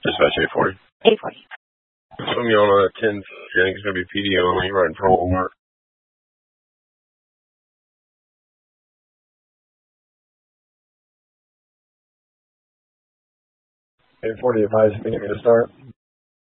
Dispatch 840. 840. Put me on a 10. I think it's going to be PD only right in front of Walmart. 840 advised me to start.